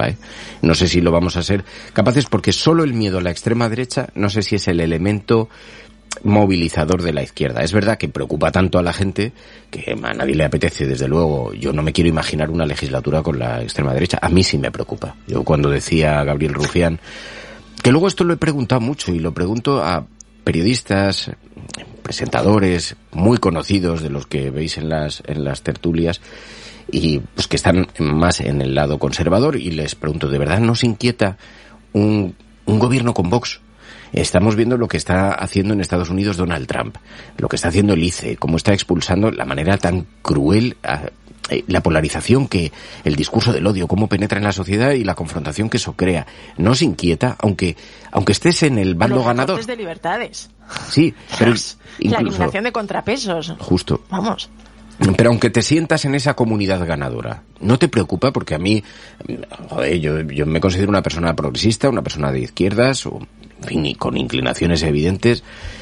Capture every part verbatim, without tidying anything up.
sepa, ¿eh? No sé si lo vamos a ser capaces, porque solo el miedo a la extrema derecha no sé si es el elemento movilizador de la izquierda. Es verdad que preocupa tanto a la gente que a nadie le apetece, desde luego. Yo no me quiero imaginar una legislatura con la extrema derecha. A mí sí me preocupa. Yo cuando decía Gabriel Rufián, que luego esto lo he preguntado mucho y lo pregunto a periodistas, presentadores muy conocidos de los que veis en las en las tertulias y pues que están más en el lado conservador, y les pregunto, ¿de verdad nos inquieta un un gobierno con Vox? Estamos viendo lo que está haciendo en Estados Unidos Donald Trump, lo que está haciendo el I C E, cómo está expulsando, la manera tan cruel, la polarización, que el discurso del odio, cómo penetra en la sociedad y la confrontación que eso crea. ¿No os inquieta, aunque aunque estés en el bando los ganador? Los de libertades. Sí, pero Las, incluso, la eliminación de contrapesos. Justo. Vamos. Pero aunque te sientas en esa comunidad ganadora, ¿no te preocupa? Porque a mí, joder, yo, yo me considero una persona progresista, una persona de izquierdas, o, en fin, y con inclinaciones evidentes,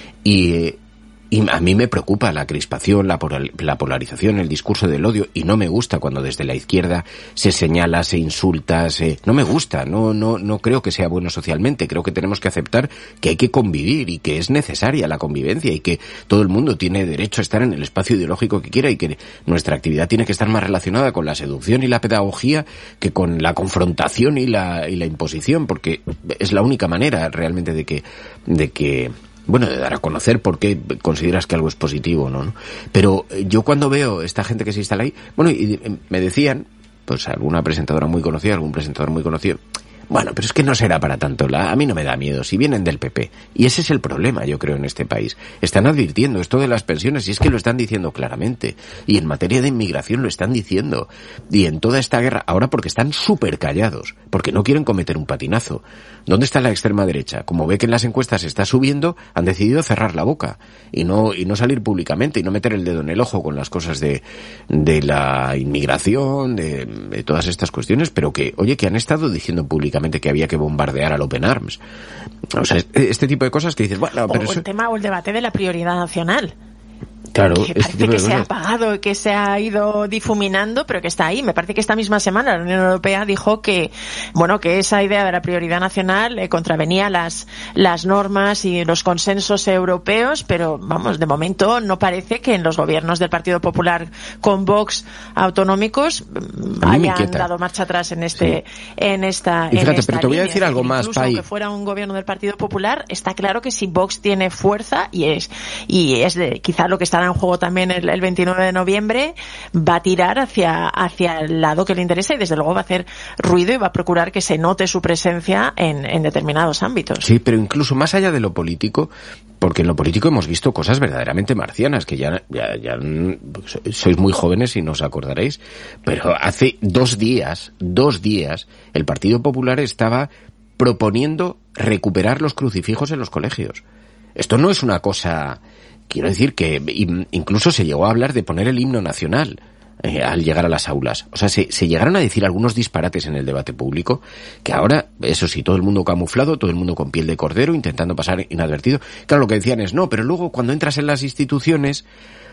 y, y a mí me preocupa la crispación, la, la polarización, el discurso del odio, y no me gusta cuando desde la izquierda se señala, se insulta, se... no me gusta, no, no, no creo que sea bueno socialmente. Creo que tenemos que aceptar que hay que convivir y que es necesaria la convivencia y que todo el mundo tiene derecho a estar en el espacio ideológico que quiera, y que nuestra actividad tiene que estar más relacionada con la seducción y la pedagogía que con la confrontación y la, y la imposición, porque es la única manera realmente de que, de que bueno, de dar a conocer por qué consideras que algo es positivo, ¿no? ¿no? Pero yo cuando veo esta gente que se instala ahí, bueno, y me decían, pues alguna presentadora muy conocida, algún presentador muy conocido, bueno, pero es que no será para tanto, la, a mí no me da miedo, si vienen del P P. Y ese es el problema, yo creo, en este país. Están advirtiendo esto de las pensiones, y es que lo están diciendo claramente. Y en materia de inmigración lo están diciendo. Y en toda esta guerra, ahora porque están súper callados, porque no quieren cometer un patinazo. ¿Dónde está la extrema derecha? Como ve que en las encuestas está subiendo, han decidido cerrar la boca y no y no salir públicamente y no meter el dedo en el ojo con las cosas de de la inmigración, de, de todas estas cuestiones, pero que, oye, que han estado diciendo públicamente que había que bombardear al Open Arms. O sea, este tipo de cosas que dices, bueno, pero o eso... el tema o el debate de la prioridad nacional. Claro, que parece este que se ha apagado y que se ha ido difuminando, pero que está ahí. Me parece que esta misma semana la Unión Europea dijo que, bueno, que esa idea de la prioridad nacional eh, contravenía las las normas y los consensos europeos, pero vamos, de momento no parece que en los gobiernos del Partido Popular con Vox autonómicos hayan dado marcha atrás en este sí. en esta y fíjate, en esta pero te voy a decir línea. algo más, incluso Pai. Aunque fuera un gobierno del Partido Popular, está claro que si Vox tiene fuerza y es y es de, quizá lo que estará en juego también el, el veintinueve de noviembre, va a tirar hacia hacia el lado que le interesa y desde luego va a hacer ruido y va a procurar que se note su presencia en, en determinados ámbitos. Sí, pero incluso más allá de lo político, porque en lo político hemos visto cosas verdaderamente marcianas, que ya, ya, ya sois muy jóvenes y no os acordaréis, pero hace dos días, dos días, el Partido Popular estaba proponiendo recuperar los crucifijos en los colegios. Esto no es una cosa... Quiero decir que incluso se llegó a hablar de poner el himno nacional eh, al llegar a las aulas. O sea, se, se llegaron a decir algunos disparates en el debate público que ahora, eso sí, todo el mundo camuflado, todo el mundo con piel de cordero, intentando pasar inadvertido. Claro, lo que decían es, no, pero luego cuando entras en las instituciones,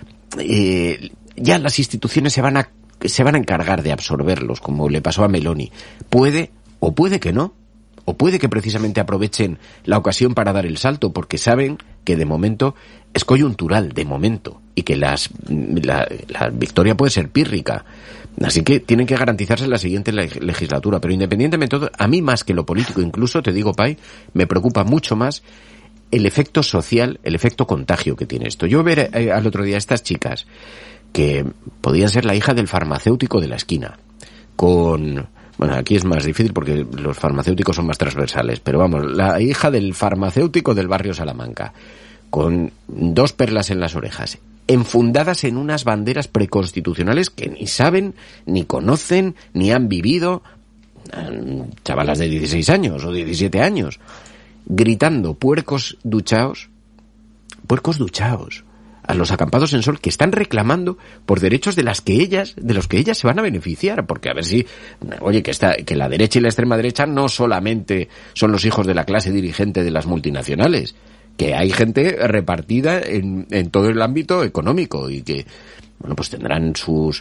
eh, ya las instituciones se van a se van a encargar de absorberlos, como le pasó a Meloni. Puede, o puede que no. O puede que precisamente aprovechen la ocasión para dar el salto, porque saben que de momento es coyuntural, de momento, y que las, la, la victoria puede ser pírrica. Así que tienen que garantizarse en la siguiente legislatura. Pero independientemente de todo, a mí más que lo político, incluso, te digo, Pai, me preocupa mucho más el efecto social, el efecto contagio que tiene esto. Yo ver eh, al otro día a estas chicas, que podían ser la hija del farmacéutico de la esquina, con... Bueno, aquí es más difícil porque los farmacéuticos son más transversales, pero vamos, la hija del farmacéutico del barrio Salamanca, con dos perlas en las orejas, enfundadas en unas banderas preconstitucionales que ni saben, ni conocen, ni han vivido, chavalas de dieciséis años o diecisiete años, gritando puercos duchaos, puercos duchaos, a los acampados en sol, que están reclamando por derechos de las que ellas, de los que ellas se van a beneficiar, porque a ver si, oye, que está, que la derecha y la extrema derecha no solamente son los hijos de la clase dirigente de las multinacionales, que hay gente repartida en, en todo el ámbito económico y que, bueno, pues tendrán sus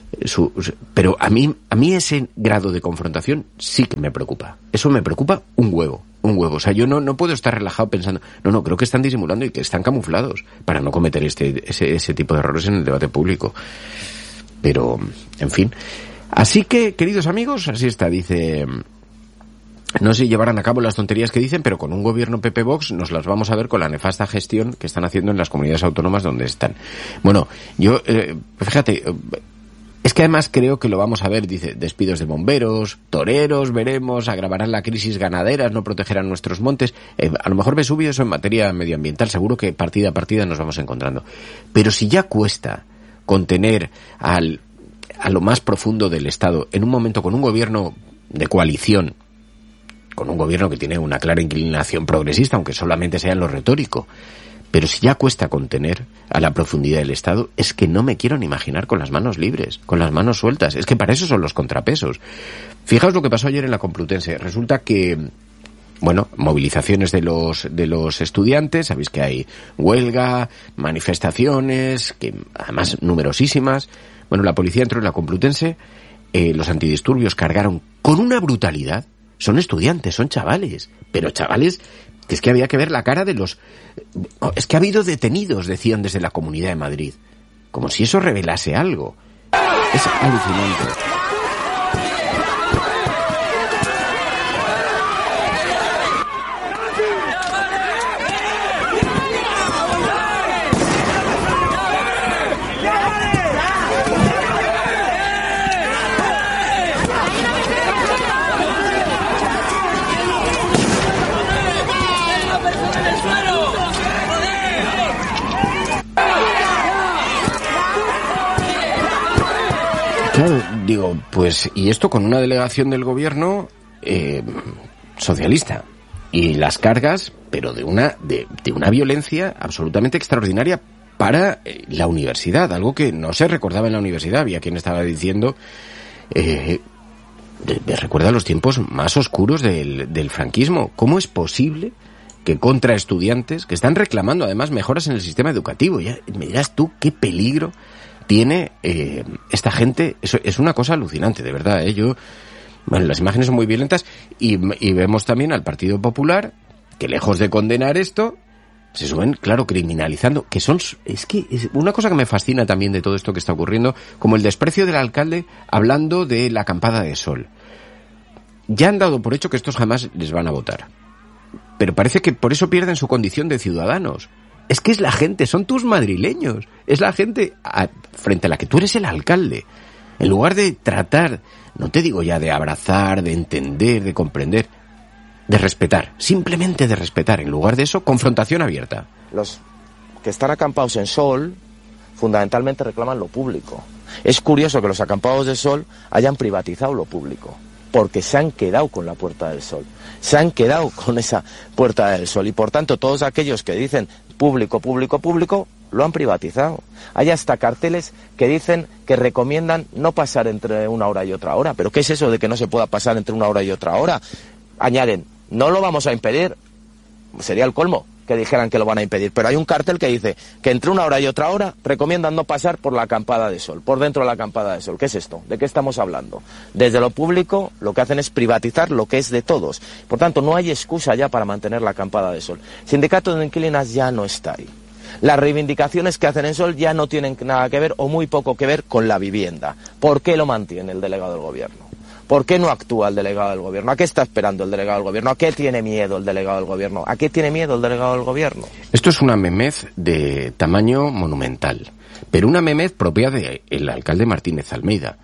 Su, pero a mí, a mí ese grado de confrontación sí que me preocupa. Eso me preocupa un huevo, un huevo. O sea, yo no, no puedo estar relajado pensando, no, no, creo que están disimulando y que están camuflados para no cometer este, ese, ese tipo de errores en el debate público. Pero, en fin. Así que, queridos amigos, así está, dice... No sé si llevarán a cabo las tonterías que dicen, pero con un gobierno P P Vox nos las vamos a ver con la nefasta gestión que están haciendo en las comunidades autónomas donde están. Bueno, yo, eh, fíjate, es que además creo que lo vamos a ver, dice, despidos de bomberos, toreros, veremos, agravarán la crisis ganaderas, no protegerán nuestros montes. Eh, a lo mejor Vesubio eso en materia medioambiental, seguro que partida a partida nos vamos encontrando. Pero si ya cuesta contener al, a lo más profundo del Estado en un momento con un gobierno de coalición, con un gobierno que tiene una clara inclinación progresista, aunque solamente sea en lo retórico. Pero si ya cuesta contener a la profundidad del Estado, es que no me quiero ni imaginar con las manos libres, con las manos sueltas. Es que para eso son los contrapesos. Fijaos lo que pasó ayer en la Complutense. Resulta que, bueno, movilizaciones de los, de los estudiantes, sabéis que hay huelga, manifestaciones, que además numerosísimas. Bueno, la policía entró en la Complutense, eh, los antidisturbios cargaron con una brutalidad. Son estudiantes, son chavales, pero chavales, que es que había que ver la cara de los... Es que ha habido detenidos, decían desde la Comunidad de Madrid, como si eso revelase algo. Es alucinante. Claro, digo, pues, y esto con una delegación del gobierno eh, socialista. Y las cargas, pero de una, de, de una violencia absolutamente extraordinaria para eh, la universidad, algo que no se recordaba en la universidad. Había quien estaba diciendo, eh, de, de, recuerda los tiempos más oscuros del, del franquismo. ¿Cómo es posible que contra estudiantes que están reclamando además mejoras en el sistema educativo? Ya me dirás tú qué peligro tiene eh, esta gente. Eso es una cosa alucinante, de verdad, ¿eh? Yo, bueno, las imágenes son muy violentas y, y vemos también al Partido Popular que, lejos de condenar esto, se suben, claro, criminalizando, que son, es que es una cosa que me fascina también de todo esto que está ocurriendo, como el desprecio del alcalde hablando de la acampada de sol. Ya han dado por hecho que estos jamás les van a votar, pero parece que por eso pierden su condición de ciudadanos. Es que es la gente, son tus madrileños, es la gente a, frente a la que tú eres el alcalde. En lugar de tratar, no te digo ya de abrazar, de entender, de comprender, de respetar, simplemente de respetar. En lugar de eso, confrontación abierta. Los que están acampados en Sol, fundamentalmente reclaman lo público. Es curioso que los acampados de Sol hayan privatizado lo público, porque se han quedado con la Puerta del Sol. Se han quedado con esa Puerta del Sol y por tanto todos aquellos que dicen público, público, público, lo han privatizado. Hay hasta carteles que dicen que recomiendan no pasar entre una hora y otra hora. ¿Pero qué es eso de que no se pueda pasar entre una hora y otra hora? Añaden, no lo vamos a impedir. Sería el colmo que dijeran que lo van a impedir, pero hay un cartel que dice que entre una hora y otra hora recomiendan no pasar por la acampada de Sol, por dentro de la acampada de Sol. ¿Qué es esto? ¿De qué estamos hablando? Desde lo público lo que hacen es privatizar lo que es de todos. Por tanto, no hay excusa ya para mantener la acampada de Sol. Sindicato de Inquilinas ya no está ahí. Las reivindicaciones que hacen en Sol ya no tienen nada que ver o muy poco que ver con la vivienda. ¿Por qué lo mantiene el delegado del gobierno? ¿Por qué no actúa el delegado del gobierno? ¿A qué está esperando el delegado del gobierno? ¿A qué tiene miedo el delegado del gobierno? ¿A qué tiene miedo el delegado del gobierno? Esto es una memez de tamaño monumental, pero una memez propia del alcalde Martínez Almeida.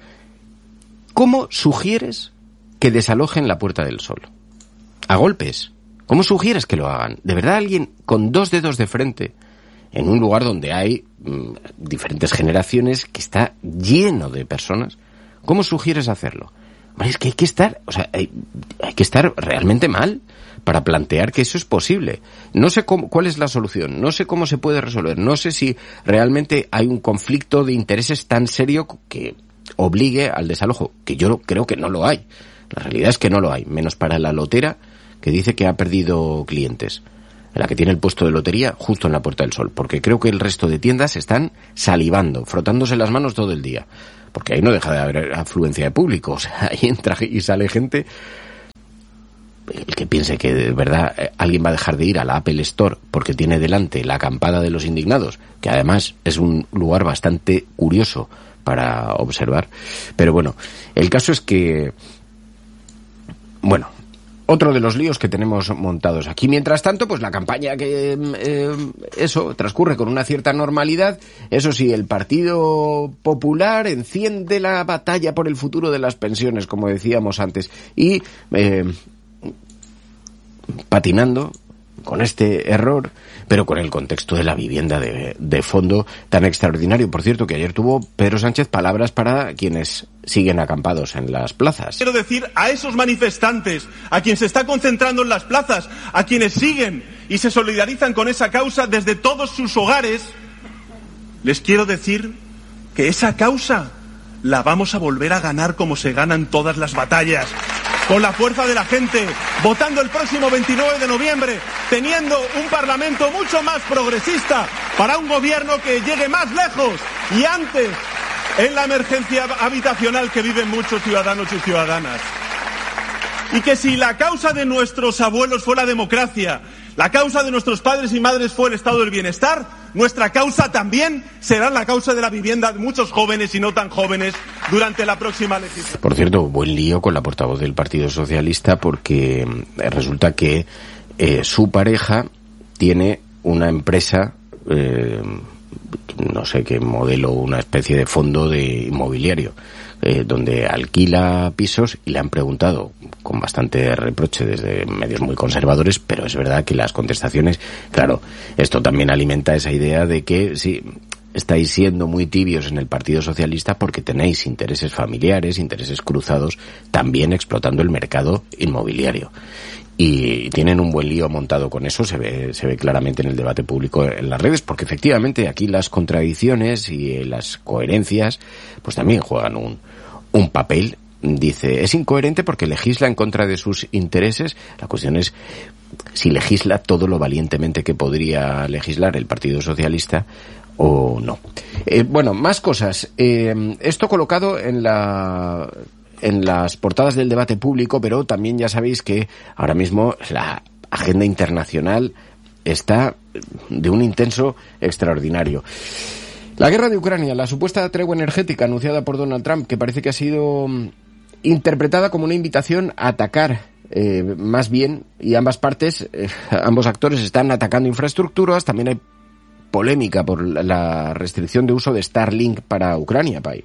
¿Cómo sugieres que desalojen la Puerta del Sol? A golpes. ¿Cómo sugieres que lo hagan? ¿De verdad alguien con dos dedos de frente, en un lugar donde hay mmm, diferentes generaciones, que está lleno de personas, cómo sugieres hacerlo? Es que hay que estar, o sea, hay, hay que estar realmente mal para plantear que eso es posible. No sé cómo, cuál es la solución, no sé cómo se puede resolver, no sé si realmente hay un conflicto de intereses tan serio que obligue al desalojo, que yo creo que no lo hay. La realidad es que no lo hay, menos para la lotera, que dice que ha perdido clientes. en la que tiene el puesto de lotería, justo en la Puerta del Sol, porque creo que el resto de tiendas están salivando, frotándose las manos todo el día, porque ahí no deja de haber afluencia de público, o sea, ahí entra y sale gente. El que piense que de verdad alguien va a dejar de ir a la Apple Store porque tiene delante la acampada de los indignados, que además es un lugar bastante curioso para observar. Pero bueno, el caso es que, bueno, otro de los líos que tenemos montados aquí. Mientras tanto, pues la campaña que eh, eso transcurre con una cierta normalidad. Eso sí, el Partido Popular enciende la batalla por el futuro de las pensiones, como decíamos antes, y eh, patinando con este error, pero con el contexto de la vivienda de, de fondo tan extraordinario. Por cierto, que ayer tuvo Pedro Sánchez palabras para quienes siguen acampados en las plazas. Quiero decir a esos manifestantes, a quienes se está concentrando en las plazas, a quienes siguen y se solidarizan con esa causa desde todos sus hogares, les quiero decir que esa causa la vamos a volver a ganar como se ganan todas las batallas. Con la fuerza de la gente, votando el próximo veintinueve de noviembre, teniendo un Parlamento mucho más progresista para un gobierno que llegue más lejos y antes en la emergencia habitacional que viven muchos ciudadanos y ciudadanas. Y que si la causa de nuestros abuelos fue la democracia, la causa de nuestros padres y madres fue el estado del bienestar, nuestra causa también será la causa de la vivienda de muchos jóvenes y no tan jóvenes durante la próxima legislatura. Por cierto, buen lío con la portavoz del Partido Socialista porque resulta que eh, su pareja tiene una empresa, eh, no sé qué modelo, una especie de fondo de inmobiliario, eh, donde alquila pisos, y le han preguntado con bastante reproche desde medios muy conservadores, pero es verdad que las contestaciones, claro, esto también alimenta esa idea de que sí, estáis siendo muy tibios en el Partido Socialista porque tenéis intereses familiares, intereses cruzados, también explotando el mercado inmobiliario. Y tienen un buen lío montado con eso, se ve, se ve claramente en el debate público en las redes, porque efectivamente aquí las contradicciones y las coherencias pues también juegan un, un papel. Dice, es incoherente porque legisla en contra de sus intereses. La cuestión es si legisla todo lo valientemente que podría legislar el Partido Socialista o no. Eh, bueno, más cosas. Eh, esto colocado en la... en las portadas del debate público, pero también ya sabéis que ahora mismo la agenda internacional está de un intenso extraordinario. La guerra de Ucrania, la supuesta tregua energética anunciada por Donald Trump, que parece que ha sido interpretada como una invitación a atacar, eh, más bien, y ambas partes, eh, ambos actores están atacando infraestructuras. También hay polémica por la restricción de uso de Starlink para Ucrania, Pai.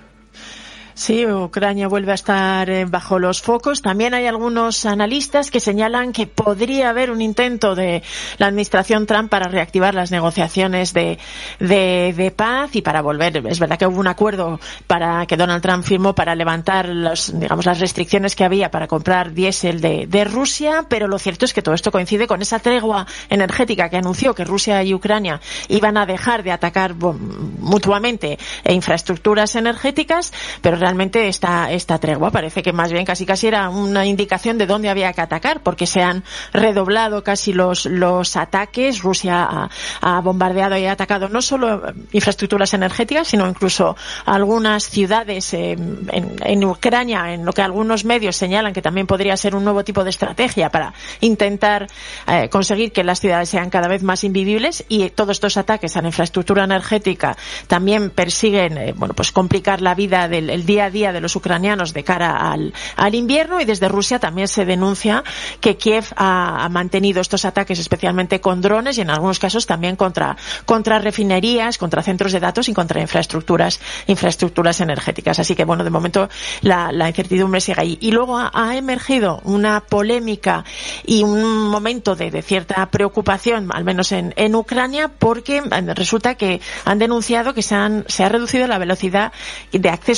Sí, Ucrania vuelve a estar bajo los focos. También hay algunos analistas que señalan que podría haber un intento de la administración Trump para reactivar las negociaciones de, de, de paz y para volver. Es verdad que hubo un acuerdo para que Donald Trump firmó para levantar los, digamos, las restricciones que había para comprar diésel de, de Rusia, pero lo cierto es que todo esto coincide con esa tregua energética que anunció que Rusia y Ucrania iban a dejar de atacar mutuamente infraestructuras energéticas, pero realmente esta, esta tregua parece que más bien casi casi era una indicación de dónde había que atacar, porque se han redoblado casi los, los ataques. Rusia ha, ha bombardeado y ha atacado no solo infraestructuras energéticas, sino incluso algunas ciudades eh, en, en Ucrania, en lo que algunos medios señalan que también podría ser un nuevo tipo de estrategia para intentar eh, conseguir que las ciudades sean cada vez más invivibles. Y todos estos ataques a la infraestructura energética también persiguen eh, bueno, pues complicar la vida del el día a día de los ucranianos de cara al, al invierno. Y desde Rusia también se denuncia que Kiev ha, ha mantenido estos ataques especialmente con drones y en algunos casos también contra, contra refinerías, contra centros de datos y contra infraestructuras infraestructuras energéticas. Así que bueno, de momento la, la incertidumbre sigue ahí. Y luego ha, ha emergido una polémica y un momento de, de cierta preocupación, al menos en, en Ucrania, porque resulta que han denunciado que se, han, se ha reducido la velocidad de acceso a los terminales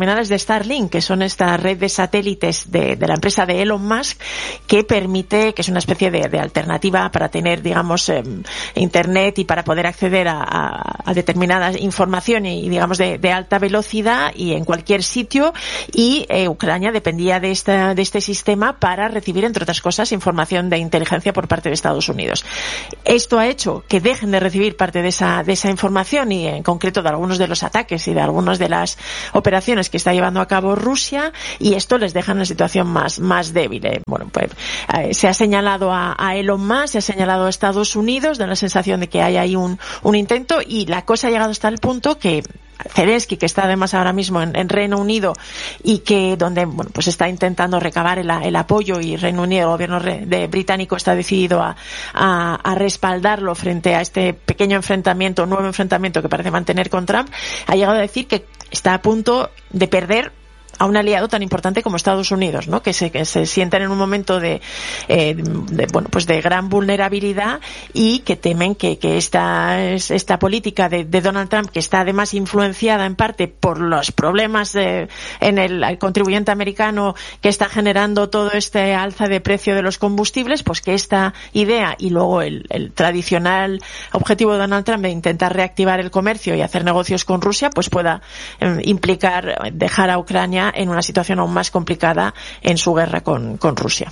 terminales de Starlink, que son esta red de satélites de, de la empresa de Elon Musk, que permite, que es una especie de, de alternativa para tener, digamos, eh, internet y para poder acceder a, a, a determinada información y, digamos, de, de alta velocidad y en cualquier sitio. Y eh, Ucrania dependía de esta, de este sistema para recibir, entre otras cosas, información de inteligencia por parte de Estados Unidos. Esto ha hecho que dejen de recibir parte de esa, de esa información y, en concreto, de algunos de los ataques y de algunas de las operaciones que está llevando a cabo Rusia, y esto les deja en una situación más, más débil. Eh, bueno, pues eh, se ha señalado a, a Elon Musk, se ha señalado a Estados Unidos, da la sensación de que hay ahí un, un intento, y la cosa ha llegado hasta el punto que Zelensky, que está además ahora mismo en, en Reino Unido y que donde bueno pues está intentando recabar el, el apoyo, y Reino Unido, el gobierno re, de británico está decidido a, a, a respaldarlo frente a este pequeño enfrentamiento, nuevo enfrentamiento que parece mantener con Trump, ha llegado a decir que está a punto de perder a un aliado tan importante como Estados Unidos, ¿no? Que se, que se sientan en un momento de, eh, de, bueno, pues de gran vulnerabilidad, y que temen que, que esta, esta política de, de Donald Trump, que está además influenciada en parte por los problemas eh, en el, el contribuyente americano que está generando todo este alza de precio de los combustibles, pues que esta idea y luego el, el tradicional objetivo de Donald Trump de intentar reactivar el comercio y hacer negocios con Rusia, pues pueda eh, implicar dejar a Ucrania en una situación aún más complicada en su guerra con, con Rusia.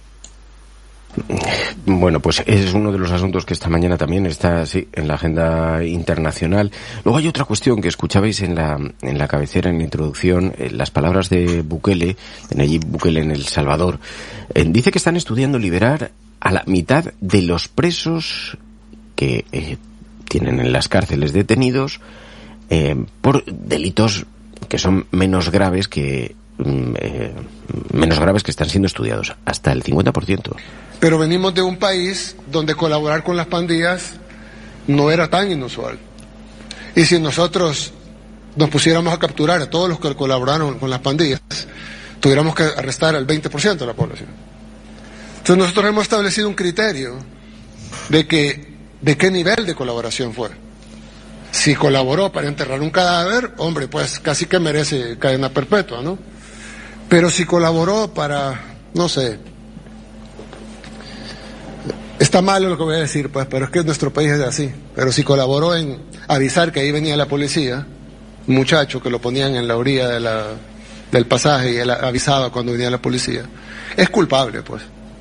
Bueno, pues es uno de los asuntos que esta mañana también está, sí, en la agenda internacional. Luego hay otra cuestión que escuchabais en la, en la cabecera, en la introducción, eh, las palabras de Bukele, de Nayib Bukele en El Salvador. Eh, dice que están estudiando liberar a la mitad de los presos que eh, tienen en las cárceles detenidos eh, por delitos que son menos graves que eh, menos graves que están siendo estudiados, hasta el cincuenta por ciento. Pero venimos de un país donde colaborar con las pandillas no era tan inusual. Y si nosotros nos pusiéramos a capturar a todos los que colaboraron con las pandillas, tuviéramos que arrestar al veinte por ciento de la población. Entonces nosotros hemos establecido un criterio de que de qué nivel de colaboración fue. Si colaboró para enterrar un cadáver, hombre, pues casi que merece cadena perpetua, ¿no? Pero si colaboró para, no sé, está malo lo que voy a decir, pues, pero es que nuestro país es así. Pero si colaboró en avisar que ahí venía la policía, un muchacho que lo ponían en la orilla de la, del pasaje y él avisaba cuando venía la policía, es culpable, pues.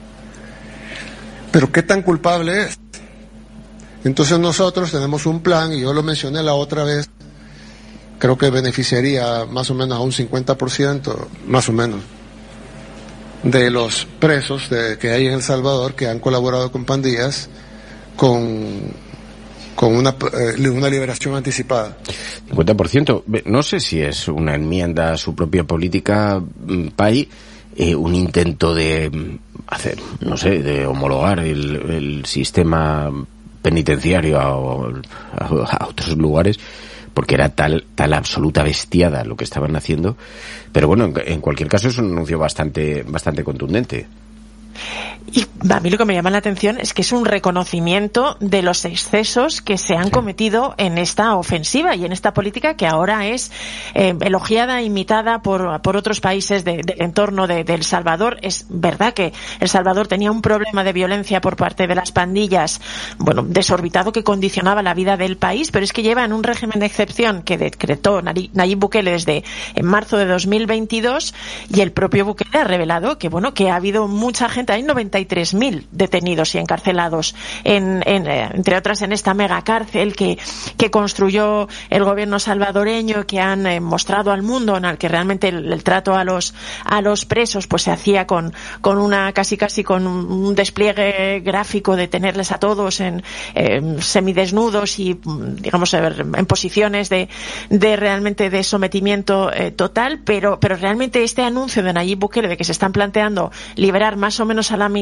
Pero ¿qué tan culpable es? Entonces nosotros tenemos un plan, y yo lo mencioné la otra vez, creo que beneficiaría más o menos a un cincuenta por ciento, más o menos, de los presos de, que hay en El Salvador que han colaborado con pandillas, con, con una, eh, una liberación anticipada. cincuenta por ciento, no sé si es una enmienda a su propia política, Pay, eh, un intento de hacer, no sé, de homologar el, el sistema penitenciario a, a, a otros lugares, porque era tal tal absoluta bestiada lo que estaban haciendo. Pero bueno, en, en cualquier caso es un anuncio bastante bastante contundente. Y a mí lo que me llama la atención es que es un reconocimiento de los excesos que se han sí. cometido en esta ofensiva y en esta política que ahora es eh, elogiada, imitada por, por otros países de, del entorno de, de El Salvador. Es verdad que El Salvador tenía un problema de violencia por parte de las pandillas, bueno, desorbitado, que condicionaba la vida del país, pero es que lleva en un régimen de excepción que decretó Nayib Bukele desde en marzo de dos mil veintidós, y el propio Bukele ha revelado que, bueno, que ha habido mucha gente, hay noventa y tres mil detenidos y encarcelados, en, en, entre otras en esta mega cárcel que, que construyó el gobierno salvadoreño, que han eh, mostrado al mundo, en el que realmente el, el trato a los a los presos pues se hacía con con una casi casi con un despliegue gráfico de tenerles a todos en eh, semidesnudos y digamos en posiciones de de realmente de sometimiento eh, total, pero pero realmente este anuncio de Nayib Bukele de que se están planteando liberar más o menos a la mitad,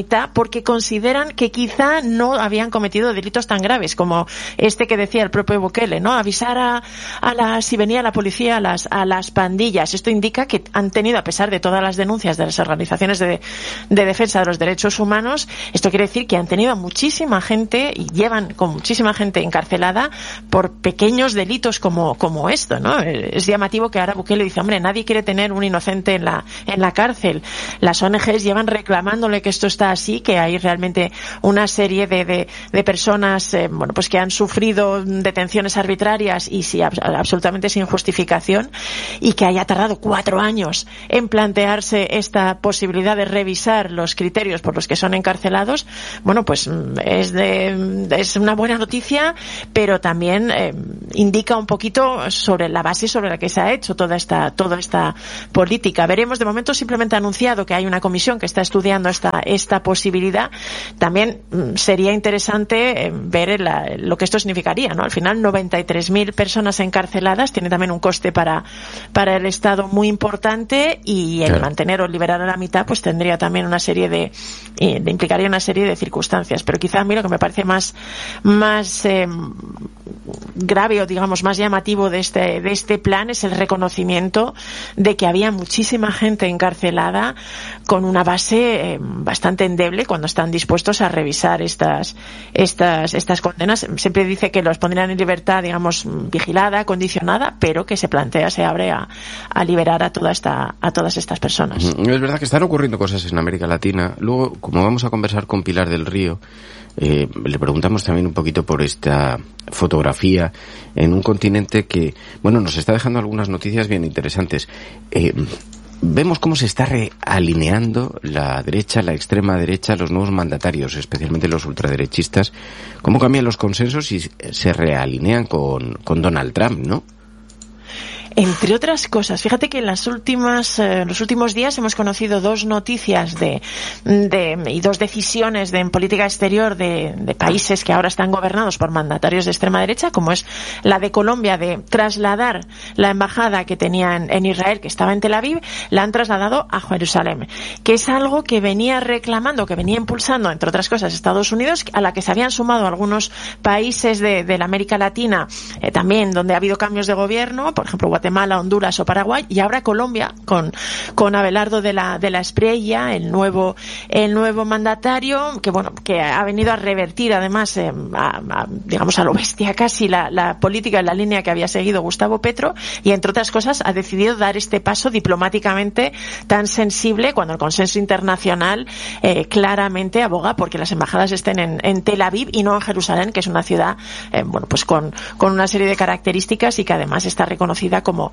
porque consideran que quizá no habían cometido delitos tan graves como este que decía el propio Bukele, ¿no? Avisar a, a las, si venía la policía, a las, a las pandillas. Esto indica que han tenido, a pesar de todas las denuncias de las organizaciones de, de defensa de los derechos humanos, esto quiere decir que han tenido muchísima gente y llevan con muchísima gente encarcelada por pequeños delitos como, como esto, ¿no? Es llamativo que ahora Bukele dice, hombre, nadie quiere tener un inocente en la, en la cárcel. Las O N Ges llevan reclamándole que esto está así, que hay realmente una serie de, de, de personas, eh, bueno, pues que han sufrido detenciones arbitrarias y sí, ab- absolutamente sin justificación, y que haya tardado cuatro años en plantearse esta posibilidad de revisar los criterios por los que son encarcelados. Bueno, pues es de, es una buena noticia, pero también eh, indica un poquito sobre la base sobre la que se ha hecho toda esta toda esta política. Veremos. De momento simplemente ha anunciado que hay una comisión que está estudiando esta esta posibilidad. También mm, sería interesante eh, ver la, lo que esto significaría, ¿no? Al final, noventa y tres mil personas encarceladas tiene también un coste para para el Estado muy importante, y el claro. mantener o liberar a la mitad pues tendría también una serie de, eh, de implicaría una serie de circunstancias. Pero quizá a mí lo que me parece más más eh, grave o digamos más llamativo de este de este plan es el reconocimiento de que había muchísima gente encarcelada con una base eh, bastante endeble cuando están dispuestos a revisar estas estas estas condenas. Siempre dice que los pondrían en libertad, digamos, vigilada, condicionada, pero que se plantea, se abre a, a liberar a toda esta a todas estas personas. Es verdad que están ocurriendo cosas en América Latina. Luego, como vamos a conversar con Pilar del Río, eh, le preguntamos también un poquito por esta fotografía en un continente que, bueno, nos está dejando algunas noticias bien interesantes. Eh, vemos cómo se está realineando la derecha, la extrema derecha, los nuevos mandatarios, especialmente los ultraderechistas, cómo cambian los consensos y se realinean con, con Donald Trump, ¿no? Entre otras cosas, fíjate que en las últimas, eh, los últimos días hemos conocido dos noticias de, de y dos decisiones de en política exterior de, de países que ahora están gobernados por mandatarios de extrema derecha, como es la de Colombia de trasladar la embajada que tenía en, en Israel, que estaba en Tel Aviv, la han trasladado a Jerusalén, que es algo que venía reclamando, que venía impulsando, entre otras cosas, Estados Unidos, a la que se habían sumado algunos países de, de la América Latina, eh, también donde ha habido cambios de gobierno, por ejemplo, Guatemala, Honduras o Paraguay, y ahora Colombia con con Abelardo de la de la Espriella, el nuevo el nuevo mandatario, que bueno, que ha venido a revertir además eh, a, a, digamos a lo bestia casi la, la política en la línea que había seguido Gustavo Petro, y entre otras cosas ha decidido dar este paso diplomáticamente tan sensible cuando el consenso internacional eh, claramente aboga porque las embajadas estén en, en Tel Aviv y no en Jerusalén, que es una ciudad eh, bueno pues con con una serie de características y que además está reconocida como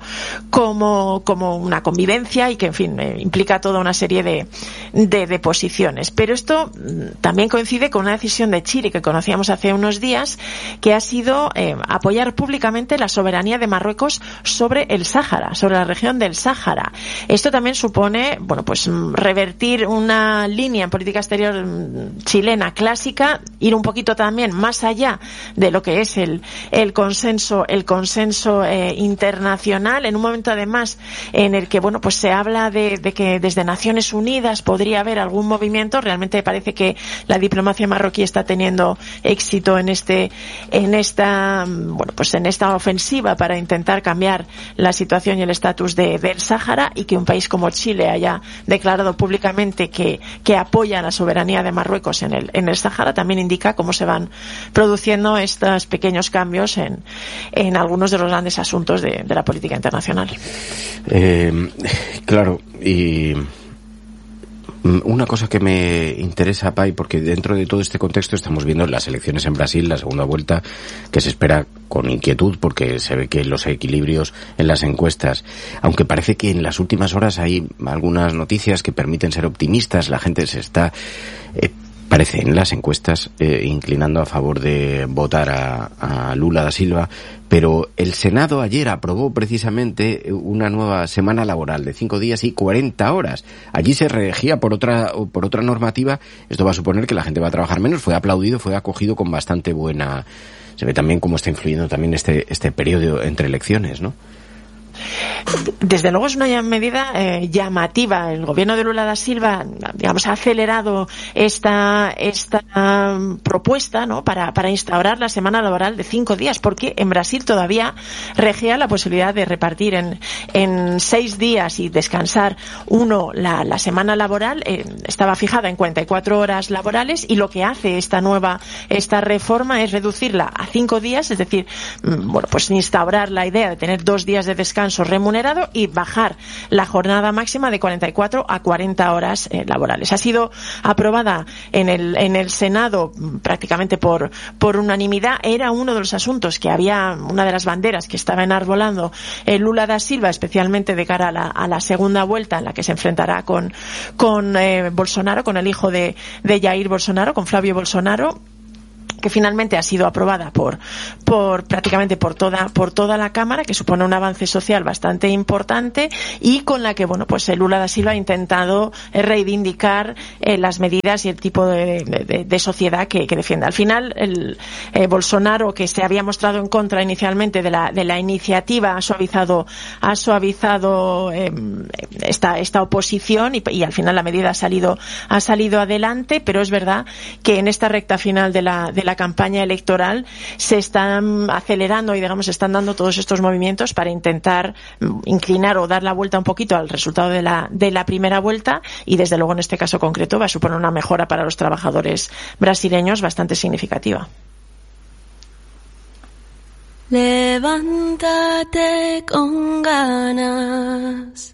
como como una convivencia y que en fin eh, implica toda una serie de, de de posiciones. Pero esto también coincide con una decisión de Chile que conocíamos hace unos días, que ha sido eh, apoyar públicamente la soberanía de Marruecos sobre el Sáhara, sobre la región del Sáhara. Esto también supone, bueno, pues revertir una línea en política exterior chilena clásica, ir un poquito también más allá de lo que es el el consenso el consenso eh, internacional, en un momento además en el que bueno pues se habla de, de que desde Naciones Unidas podría haber algún movimiento. Realmente parece que la diplomacia marroquí está teniendo éxito en este en esta bueno pues en esta ofensiva para intentar cambiar la situación y el estatus de, del Sáhara, y que un país como Chile haya declarado públicamente que que apoya la soberanía de Marruecos en el en el Sáhara también indica cómo se van produciendo estos pequeños cambios en en algunos de los grandes asuntos de, de la política internacional. Eh, claro, y una cosa que me interesa, Pai, porque dentro de todo este contexto estamos viendo las elecciones en Brasil, la segunda vuelta, que se espera con inquietud porque se ve que los equilibrios en las encuestas, aunque parece que en las últimas horas hay algunas noticias que permiten ser optimistas, la gente se está... Eh, parece en las encuestas eh, inclinando a favor de votar a, a Lula da Silva, pero el Senado ayer aprobó precisamente una nueva semana laboral de cinco días y cuarenta horas. Allí se regía por otra por otra normativa. Esto va a suponer que la gente va a trabajar menos. Fue aplaudido, fue acogido con bastante buena... Se ve también cómo está influyendo también este este periodo entre elecciones, ¿no? desde luego es una medida eh, llamativa. El gobierno de Lula da Silva, digamos, ha acelerado esta esta um, propuesta, ¿no?, para para instaurar la semana laboral de cinco días, porque en Brasil todavía regía la posibilidad de repartir en en seis días y descansar uno la, la semana laboral. Eh, estaba fijada en cuarenta y cuatro horas laborales, y lo que hace esta nueva esta reforma es reducirla a cinco días, es decir, bueno, pues instaurar la idea de tener dos días de descanso remunerado y bajar la jornada máxima de cuarenta y cuatro a cuarenta horas eh, laborales. Ha sido aprobada en el en el Senado prácticamente por por unanimidad. Era uno de los asuntos que había, una de las banderas que estaba enarbolando eh, Lula da Silva, especialmente de cara a la, a la segunda vuelta en la que se enfrentará con con eh, Bolsonaro, con el hijo de, de Jair Bolsonaro, con Flavio Bolsonaro, que finalmente ha sido aprobada por por prácticamente por toda por toda la Cámara, que supone un avance social bastante importante, y con la que, bueno, pues Lula da Silva ha intentado reivindicar eh, las medidas y el tipo de, de, de sociedad que, que defiende. Al final, el eh, Bolsonaro, que se había mostrado en contra inicialmente de la de la iniciativa, ha suavizado ha suavizado eh, esta esta oposición, y, y al final la medida ha salido ha salido adelante. Pero es verdad que en esta recta final de la de la campaña electoral se están acelerando y, digamos, están dando todos estos movimientos para intentar inclinar o dar la vuelta un poquito al resultado de la de la primera vuelta, y desde luego en este caso concreto va a suponer una mejora para los trabajadores brasileños bastante significativa. Levántate con ganas,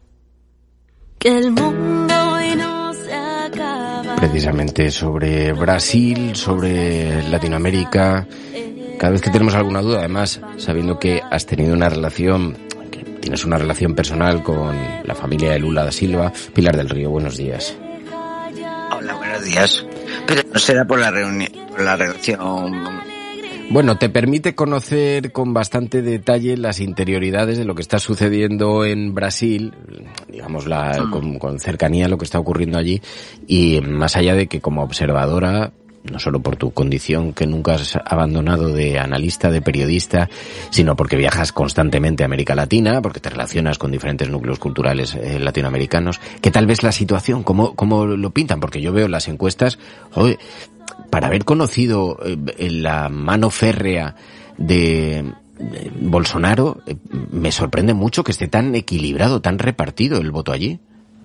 que el mundo hoy no se acaba. Precisamente sobre Brasil, sobre Latinoamérica. Cada vez que tenemos alguna duda, además, sabiendo que has tenido una relación, que tienes una relación personal con la familia de Lula da Silva. Pilar del Río, buenos días. Hola, buenos días. Pero no será por la reunión, por la relación. Bueno, te permite conocer con bastante detalle las interioridades de lo que está sucediendo en Brasil, digamos, la, mm. con, con cercanía a lo que está ocurriendo allí, y más allá de que como observadora, no solo por tu condición que nunca has abandonado de analista, de periodista, sino porque viajas constantemente a América Latina, porque te relacionas con diferentes núcleos culturales eh, latinoamericanos, ¿qué tal ves la situación? ¿Cómo, cómo lo pintan? Porque yo veo las encuestas, joder, para haber conocido eh, la mano férrea de, de Bolsonaro, eh, me sorprende mucho que esté tan equilibrado, tan repartido el voto allí.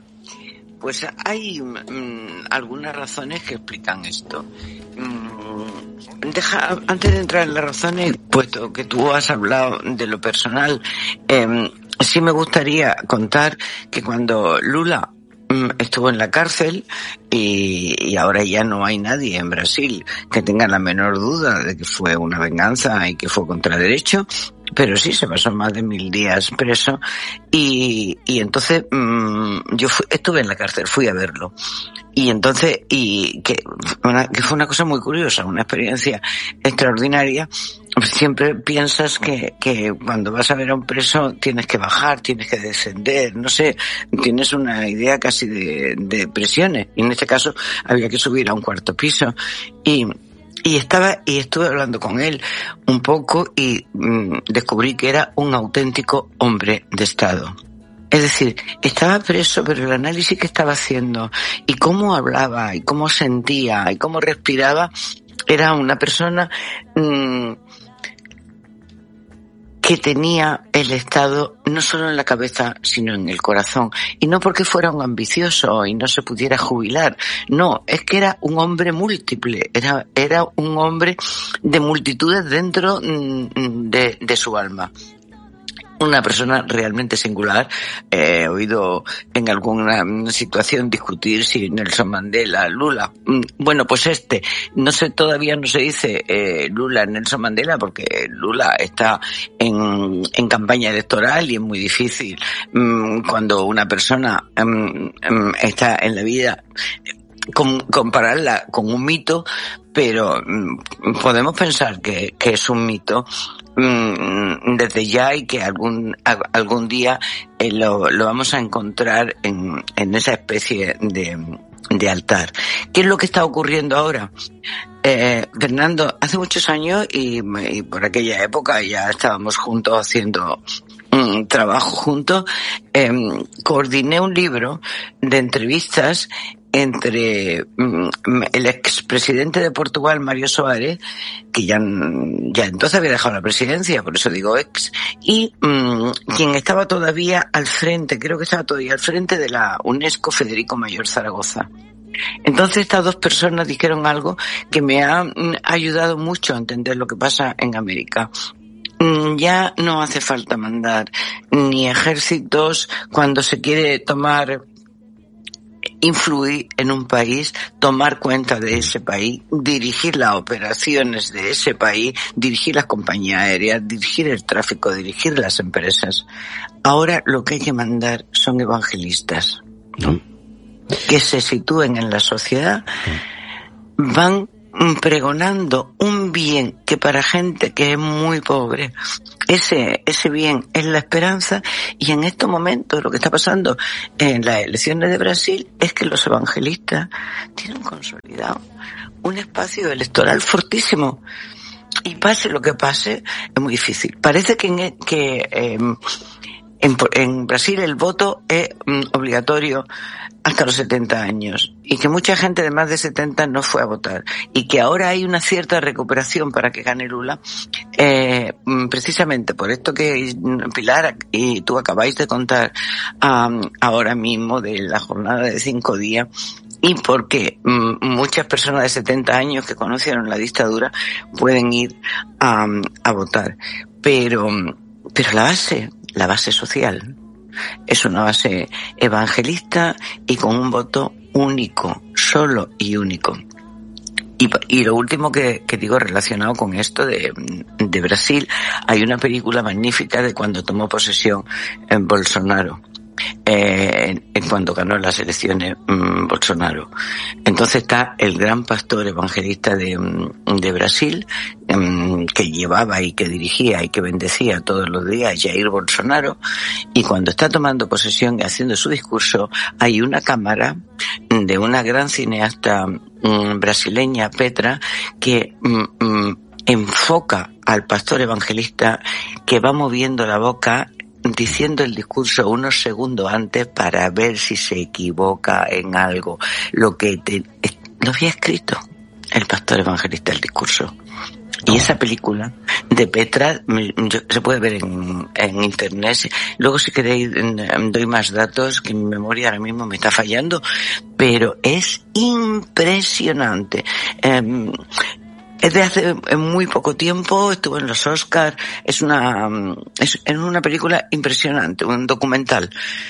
Pues hay mmm, algunas razones que explican esto. Mm, deja, antes de entrar en las razones, puesto que tú has hablado de lo personal, eh, sí me gustaría contar que cuando Lula estuvo en la cárcel y, y ahora ya no hay nadie en Brasil que tenga la menor duda de que fue una venganza y que fue contra derecho, pero sí se pasó más de mil días preso, y, y entonces mmm, yo fui, estuve en la cárcel, fui a verlo, y entonces, y que, una, que fue una cosa muy curiosa, una experiencia extraordinaria. Siempre piensas que, que cuando vas a ver a un preso tienes que bajar, tienes que descender, no sé, tienes una idea casi de, de presiones, y en este caso había que subir a un cuarto piso, y Y estaba, y estuve hablando con él un poco, y mmm, descubrí que era un auténtico hombre de Estado. Es decir, estaba preso, pero el análisis que estaba haciendo, y cómo hablaba, y cómo sentía, y cómo respiraba, era una persona mmm, que tenía el Estado no solo en la cabeza, sino en el corazón. Y no porque fuera un ambicioso y no se pudiera jubilar. No, es que era un hombre múltiple. Era, era un hombre de multitudes dentro de, de su alma. Una persona realmente singular. Eh, he oído en alguna situación discutir si Nelson Mandela, Lula. Bueno, pues este, no sé, todavía no se dice eh, Lula, Nelson Mandela, porque Lula está en, en campaña electoral y es muy difícil mmm, cuando una persona mmm, está en la vida com, compararla con un mito, pero mmm, podemos pensar que, que es un mito desde ya, y que algún algún día eh, lo, lo vamos a encontrar en, en esa especie de, de altar. ¿Qué es lo que está ocurriendo ahora? Eh, Fernando, hace muchos años, y, y por aquella época ya estábamos juntos haciendo mm, trabajo juntos, eh, coordiné un libro de entrevistas entre mm, el expresidente de Portugal, Mário Soares, que ya, ya entonces había dejado la presidencia, por eso digo ex, y mm, quien estaba todavía al frente, creo que estaba todavía al frente de la UNESCO, Federico Mayor Zaragoza. Entonces estas dos personas dijeron algo que me ha mm, ayudado mucho a entender lo que pasa en América. Ya no hace falta mandar ni ejércitos cuando se quiere tomar, influir en un país, tomar cuenta de ese país, dirigir las operaciones de ese país, dirigir las compañías aéreas, dirigir el tráfico, dirigir las empresas. Ahora lo que hay que mandar son evangelistas ¿no? que se sitúen en la sociedad, van pregonando un bien que para gente que es muy pobre, ese ese bien es la esperanza, y en estos momentos lo que está pasando en las elecciones de Brasil es que los evangelistas tienen consolidado un espacio electoral fortísimo, y pase lo que pase es muy difícil. Parece que en, que eh, en, en Brasil el voto es mm, obligatorio hasta los setenta años, y que mucha gente de más de setenta no fue a votar, y que ahora hay una cierta recuperación para que gane Lula, eh, precisamente por esto que Pilar y tú acabáis de contar um, ahora mismo de la jornada de cinco días, y porque um, muchas personas de setenta años que conocieron la dictadura pueden ir um, a votar. Pero, pero la base, la base social, es una base evangelista y con un voto único, solo y único. Y, y lo último que, que digo relacionado con esto de, de Brasil, hay una película magnífica de cuando tomó posesión en Bolsonaro. Eh, en cuando ganó las elecciones mmm, Bolsonaro. Entonces está el gran pastor evangelista de, de Brasil, mmm, que llevaba y que dirigía y que bendecía todos los días, Jair Bolsonaro, y cuando está tomando posesión y haciendo su discurso, hay una cámara de una gran cineasta mmm, brasileña, Petra, que mmm, enfoca al pastor evangelista, que va moviendo la boca diciendo el discurso unos segundos antes para ver si se equivoca en algo. Lo que te, lo había escrito el pastor evangelista el discurso. Y esa película de Petra yo, se puede ver en, en internet. Luego, si queréis, doy más datos, que mi memoria ahora mismo me está fallando, pero es impresionante. Eh, Es de hace muy poco tiempo, estuvo en los Oscars, es una, es, es una película impresionante, un documental,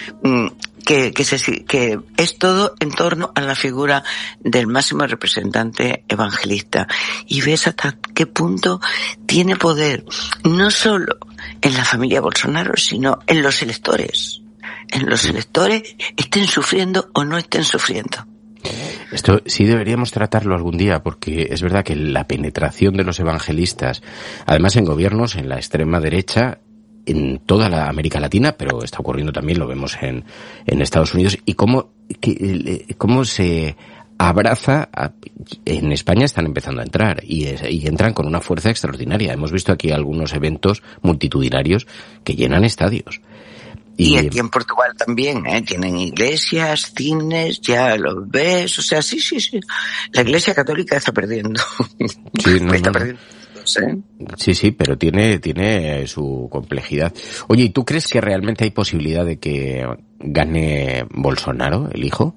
que, que se, que es todo en torno a la figura del máximo representante evangelista. Y ves hasta qué punto tiene poder, no solo en la familia Bolsonaro, sino en los electores. En los electores, estén sufriendo o no estén sufriendo. Esto sí deberíamos tratarlo algún día, porque es verdad que la penetración de los evangelistas, además en gobiernos, en la extrema derecha, en toda la América Latina, pero está ocurriendo también, lo vemos en, en Estados Unidos, y cómo, que, cómo se abraza, a, en España están empezando a entrar, y, es, y entran con una fuerza extraordinaria. Hemos visto aquí algunos eventos multitudinarios que llenan estadios. Y, y aquí en Portugal también, ¿eh? Tienen iglesias, cines, ya los ves, o sea, sí, sí, sí. La Iglesia Católica está perdiendo. Sí, no, está no. perdiendo. ¿Eh? Sí, sí, pero tiene, tiene su complejidad. Oye, ¿y tú crees que realmente hay posibilidad de que gane Bolsonaro, el hijo?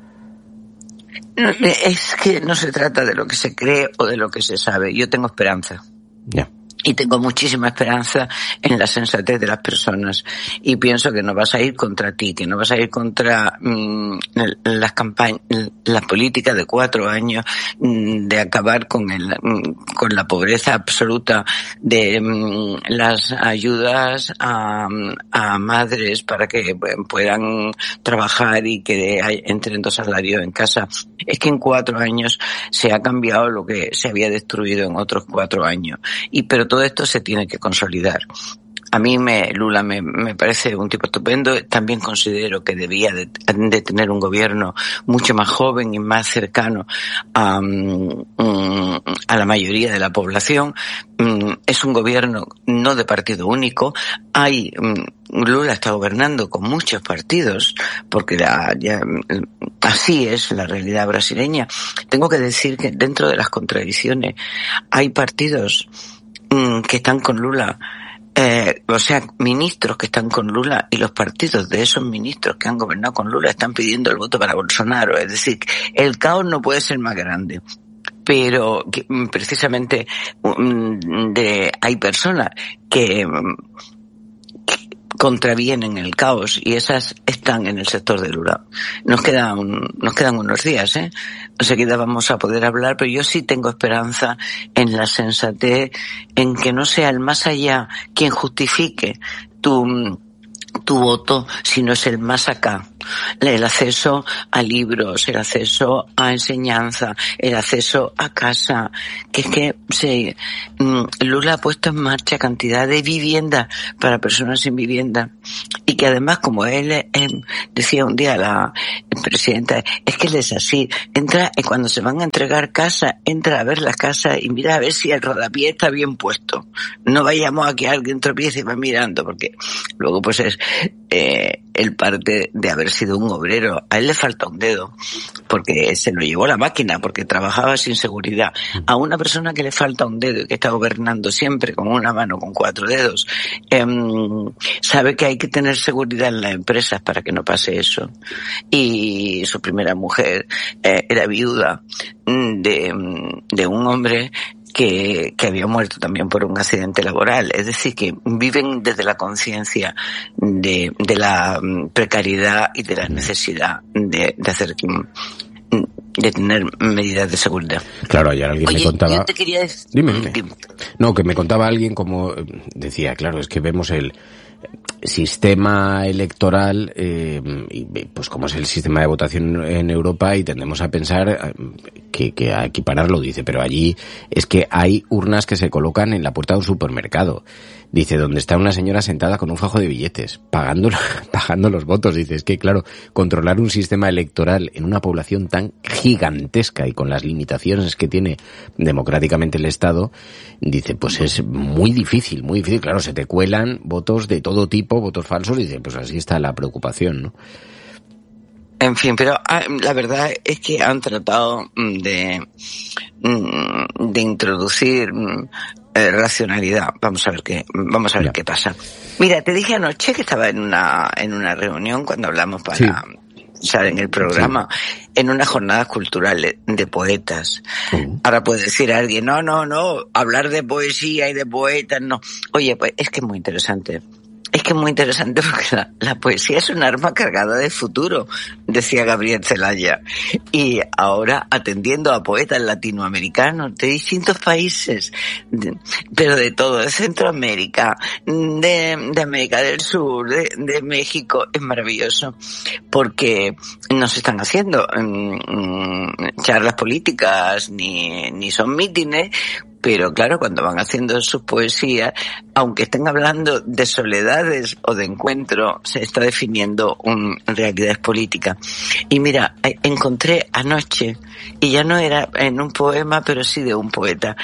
Es que no se trata de lo que se cree o de lo que se sabe. Yo tengo esperanza. Ya. Y tengo muchísima esperanza en la sensatez de las personas. Y pienso que no vas a ir contra ti, que no vas a ir contra mmm, las campañas, las políticas de cuatro años mmm, de acabar con el, mmm, con la pobreza absoluta, de mmm, las ayudas a, a madres para que puedan trabajar y que entren dos salarios en casa. Es que en cuatro años se ha cambiado lo que se había destruido en otros cuatro años. Y pero todo esto se tiene que consolidar. a mí me, Lula me, me parece un tipo estupendo. También considero que debía de, de tener un gobierno mucho más joven y más cercano a, a la mayoría de la población. Es un gobierno no de partido único. Hay, Lula está gobernando con muchos partidos, porque la, ya, así es la realidad brasileña. Tengo que decir que dentro de las contradicciones hay partidos mmm, que están con Lula, eh, o sea, ministros que están con Lula, y los partidos de esos ministros que han gobernado con Lula están pidiendo el voto para Bolsonaro. Es decir, el caos no puede ser más grande. Pero que, precisamente de, hay personas que, que contravienen el caos, y esas están en el sector de Lula. Nos quedan, nos quedan unos días, ¿eh? Enseguida vamos a poder hablar, pero yo sí tengo esperanza en la sensatez, en que no sea el más allá quien justifique tu, tu voto, sino es el más acá. El acceso a libros, el acceso a enseñanza, el acceso a casa, que es que se, Lula ha puesto en marcha cantidad de viviendas para personas sin vivienda, y que además, como él eh, decía un día la presidenta, es que él es así, entra, y cuando se van a entregar casa, entra a ver la casa y mira a ver si el rodapié está bien puesto. No vayamos a que alguien tropiece y va mirando, porque luego pues es eh, el parte de haber sido un obrero. A él le falta un dedo, porque se lo llevó la máquina, porque trabajaba sin seguridad. A una persona que le falta un dedo y que está gobernando siempre con una mano, con cuatro dedos, eh, sabe que hay que tener seguridad en las empresas para que no pase eso. Y su primera mujer eh, era viuda de, de un hombre que, que había muerto también por un accidente laboral. Es decir, que viven desde la conciencia de, de la precariedad y de la necesidad de, de hacer, de tener medidas de seguridad. Claro, ayer alguien Oye, me contaba... yo te quería decir... Dime, dime. dime. No, que me contaba alguien como... Decía, claro, es que vemos el sistema electoral, eh, y, pues como es el sistema de votación en Europa, y tendemos a pensar que, que a equipararlo, dice, pero allí es que hay urnas que se colocan en la puerta de un supermercado. Dice, donde está una señora sentada con un fajo de billetes, pagando, pagando los votos. Dice, es que claro, controlar un sistema electoral en una población tan gigantesca y con las limitaciones que tiene democráticamente el Estado, dice, pues es muy difícil, muy difícil. Claro, se te cuelan votos de todo tipo, votos falsos, y dice, pues así está la preocupación, ¿no? En fin, pero la verdad es que han tratado de, de introducir Eh, racionalidad. Vamos a ver qué, vamos a ver ya. qué pasa. Mira, te dije anoche que estaba en una, en una reunión cuando hablamos para, sí. ¿sabes? En el programa, sí. en unas jornadas culturales de poetas. Uh-huh. Ahora puede decir a alguien, no, no, no, hablar de poesía y de poetas, no. Oye, pues es que es muy interesante. Es que es muy interesante porque la, la poesía es un arma cargada de futuro, decía Gabriel Celaya. Y ahora atendiendo a poetas latinoamericanos de distintos países, de, pero de todo, de Centroamérica, de, de América del Sur, de, de México, es maravilloso. Porque no se están haciendo um, charlas políticas ni, ni son mítines. Pero claro, cuando van haciendo sus poesías, aunque estén hablando de soledades o de encuentro, se está definiendo un, realidades políticas. Y mira, encontré anoche, y ya no era en un poema, pero sí de un poeta,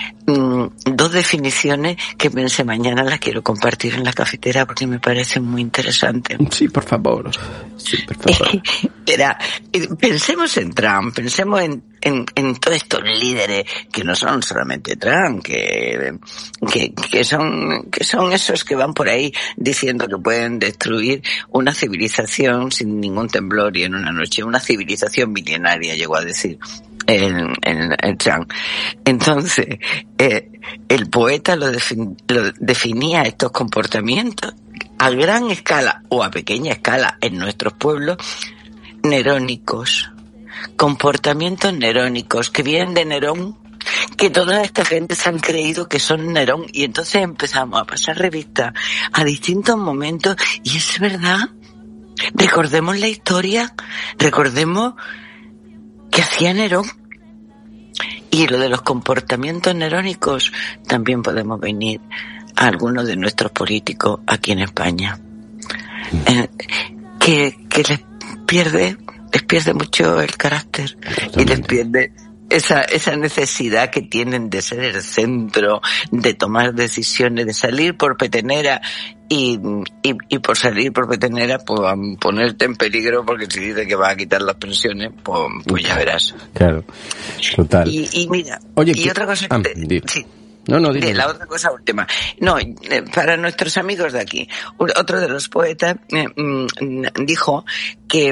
dos definiciones que pensé mañana las quiero compartir en la cafetera porque me parecen muy interesantes. Sí, por favor. Sí, por favor. Era, pensemos en Trump, pensemos en, en, en todos estos líderes que no son solamente Trump, que, que, que son, que son esos que van por ahí diciendo que pueden destruir una civilización sin ningún temblor y en una noche, una civilización milenaria, llegó a decir. En, en, en Trump. Entonces, eh, el poeta lo, defin, lo definía estos comportamientos a gran escala o a pequeña escala en nuestros pueblos, nerónicos. Comportamientos nerónicos que vienen de Nerón, que toda esta gente se han creído que son Nerón, y entonces empezamos a pasar revista a distintos momentos, y es verdad. Recordemos la historia, recordemos que hacía Nerón. Y lo de los comportamientos nerónicos también podemos venir a algunos de nuestros políticos aquí en España. Eh, que, que les pierde, les pierde mucho el carácter. Totalmente. Y les pierde esa, esa necesidad que tienen de ser el centro, de tomar decisiones, de salir por petenera y, y, y por salir por petenera, pues ponerte en peligro, porque si dice que va a quitar las pensiones, pues, pues ya verás. Claro, total. Y, y mira, Oye, y ¿qué? otra cosa que ah, te, sí. No, no, dime. La otra cosa última. No, para nuestros amigos de aquí, otro de los poetas eh, dijo que,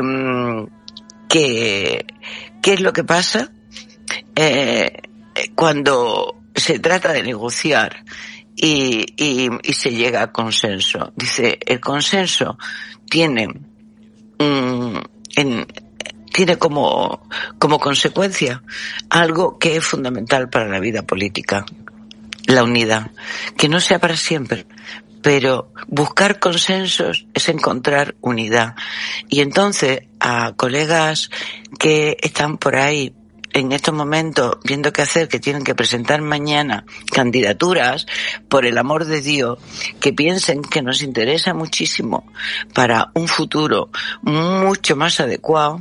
que, ¿qué es lo que pasa eh, cuando se trata de negociar y, y, y se llega a consenso? Dice, el consenso tiene, mm, en, tiene como, como consecuencia algo que es fundamental para la vida política. La unidad, que no sea para siempre, pero buscar consensos es encontrar unidad. Y entonces a colegas que están por ahí en estos momentos viendo qué hacer, que tienen que presentar mañana candidaturas, por el amor de Dios, que piensen que nos interesa muchísimo para un futuro mucho más adecuado,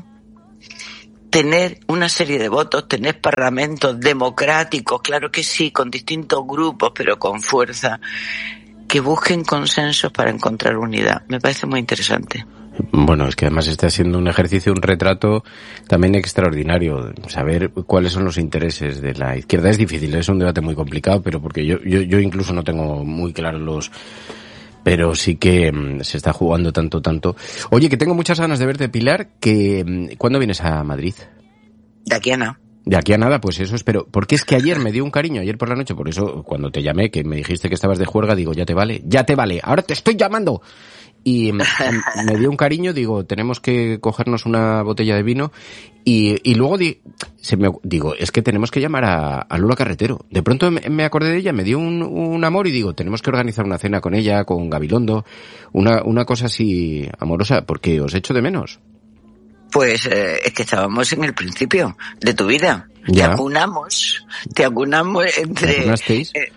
tener una serie de votos, tener parlamentos democráticos, claro que sí, con distintos grupos, pero con fuerza, que busquen consensos para encontrar unidad. Me parece muy interesante. Bueno, es que además está siendo un ejercicio, un retrato también extraordinario. Saber cuáles son los intereses de la izquierda es difícil, es un debate muy complicado, pero porque yo, yo, yo incluso no tengo muy claros los... pero sí que um, se está jugando tanto, tanto. Oye, que tengo muchas ganas de verte, Pilar, que um, ¿cuándo vienes a Madrid? De aquí a nada. De aquí a nada, pues eso espero. Porque es que ayer me dio un cariño, ayer por la noche, por eso cuando te llamé, que me dijiste que estabas de juerga, digo, ya te vale, ya te vale, ahora te estoy llamando. Y um, me dio un cariño, digo, tenemos que cogernos una botella de vino. Y, y luego di, se me, digo, es que tenemos que llamar a, a Lola Carretero. De pronto me, me acordé de ella, me dio un, un amor y digo, tenemos que organizar una cena con ella, con Gabilondo, una, una cosa así amorosa, porque os echo de menos. Pues eh, es que estábamos en el principio de tu vida. Ya. Te acunamos, te acunamos entre... ¿Me acunasteis? Eh,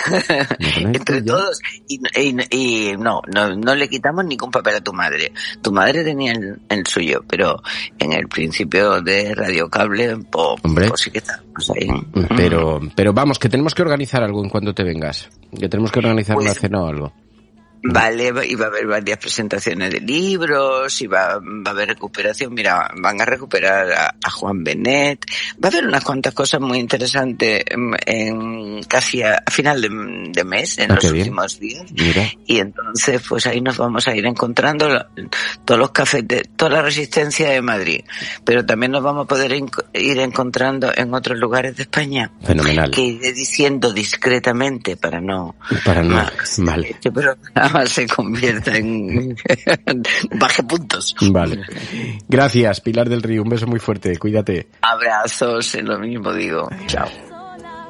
entre todos y, y, y no, no no le quitamos ningún papel a tu madre. Tu madre tenía el, el suyo, pero en el principio de Radio Cable pues, pues sí que estábamos ahí. Pero pero vamos, que tenemos que organizar algo en cuanto te vengas, que tenemos que organizar pues, una cena o algo. Vale, y va a haber varias presentaciones de libros, y va, va a haber recuperación. Mira, van a recuperar a, a Juan Benet. Va a haber unas cuantas cosas muy interesantes en, en casi a, a final de, de mes, en ah, los últimos días. Mira. Y entonces, pues ahí nos vamos a ir encontrando la, todos los cafés de toda la resistencia de Madrid. Pero también nos vamos a poder in, ir encontrando en otros lugares de España. Fenomenal. Que iré diciendo discretamente para no... Para no, vale. Pero, se convierta en baje puntos. Vale. Gracias, Pilar del Río. Un beso muy fuerte. Cuídate. Abrazos, en lo mismo digo. Chao.